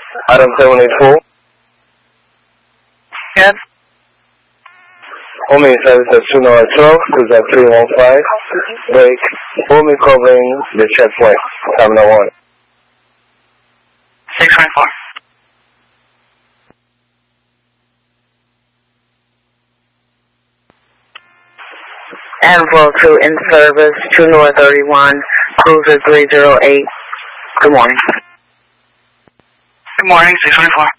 Item 784. Yes. Homing service at 2 North 12, cruise at 315. Break. Homing covering the checkpoint. Terminal 1. 624. Anvil 2 in service, 2 North 31, cruiser 308. Good morning. Good morning, 624.